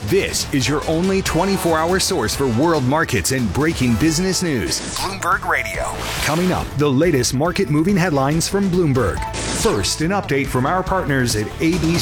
This is your only 24-hour source for world markets and breaking business news. Bloomberg Radio. Coming up, the latest market-moving headlines from Bloomberg. First, an update from our partners at ABC.